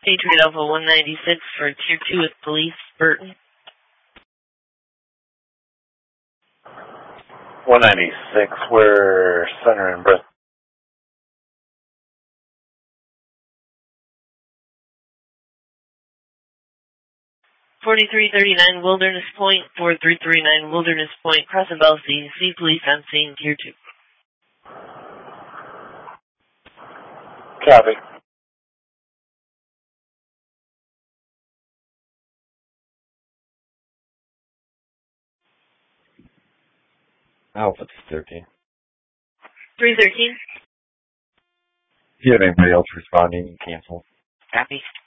Patriot Alpha 196 for Tier 2 with police, Burton. 196, we're center in Bristol. .4339 Wilderness Point, 4339 Wilderness Point, cross of LC, see police on scene, Tier 2. Copy. Alpha 13. 313. Do you have anybody else responding? Cancel. Copy.